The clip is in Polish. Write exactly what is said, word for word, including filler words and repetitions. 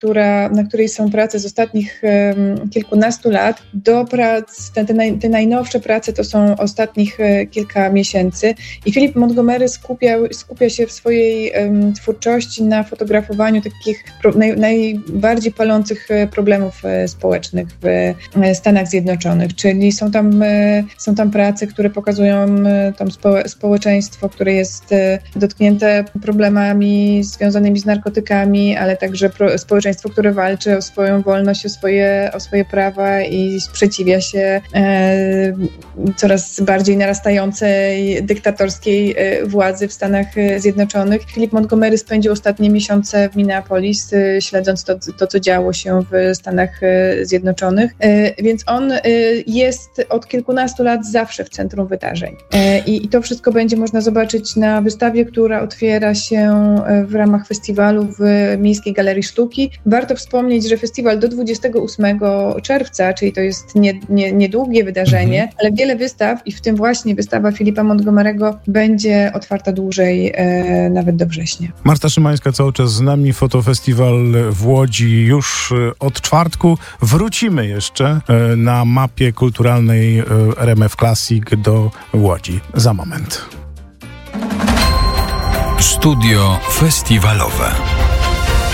która, na której są prace z ostatnich um, kilkunastu lat, do prac, te, te, naj, te najnowsze prace to są ostatnich e, kilka miesięcy i Philip Montgomery skupiał, skupia się w swojej um, twórczości na fotografowaniu takich pro, naj, najbardziej palących e, problemów e, społecznych w e, Stanach Zjednoczonych, czyli są tam, e, są tam prace, które pokazują e, tam spo, społeczeństwo, które jest e, dotknięte problemami związanymi z narkotykami, ale także pro, społeczeństwo, które walczy o swoją wolność, o swoje, o swoje prawa i sprzeciwia się e, coraz bardziej narastającej dyktatorskiej e, władzy w Stanach Zjednoczonych. Philip Montgomery spędził ostatnie miesiące w Minneapolis, e, śledząc to, to, co działo się w Stanach e, Zjednoczonych, e, więc on e, jest od kilkunastu lat zawsze w centrum wydarzeń. E, i, I to wszystko będzie można zobaczyć na wystawie, która otwiera się w ramach festiwalu w Miejskiej Galerii Sztuki. Warto wspomnieć, że festiwal do dwudziestego ósmego czerwca, czyli to jest nie, nie, niedługie wydarzenie, mhm. ale wiele wystaw i w tym właśnie wystawa Philipa Montgomery'ego będzie otwarta dłużej, e, nawet do września. Marta Szymańska cały czas z nami. Fotofestiwal w Łodzi już od czwartku. Wrócimy jeszcze e, na mapie kulturalnej e, R M F Classic do Łodzi. Za moment. Studio festiwalowe.